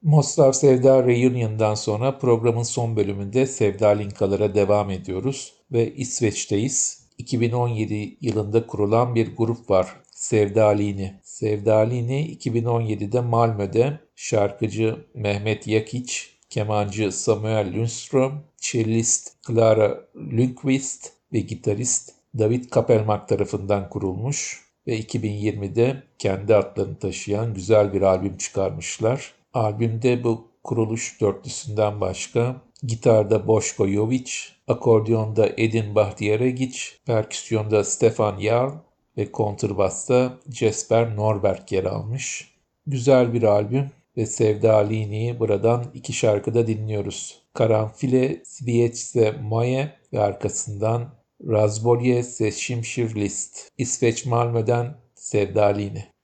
Mostar Sevda Reunion'dan sonra programın son bölümünde Sevda Linkalar'a devam ediyoruz ve İsveç'teyiz. 2017 yılında kurulan bir grup var, Sevdalini. Sevdalini 2017'de Malmö'de şarkıcı Mehmet Yakiç, kemancı Samuel Lundström, cellist Clara Lundqvist ve gitarist David Kappelmark tarafından kurulmuş ve 2020'de kendi adlarını taşıyan güzel bir albüm çıkarmışlar. Albümde bu kuruluş dörtlüsünden başka gitarda Boško Jović, akordiyonda Edin Bahtiyaregić, perküsyonda Stefan Jarl ve kontrbasta Jesper Norberg yer almış. Güzel bir albüm ve Sevda Alini'yi buradan iki şarkıda dinliyoruz. Karanfile Svietse Moje ve arkasından Razbolje se Şimşir List. İsveç Malmö'den Sevda Alini.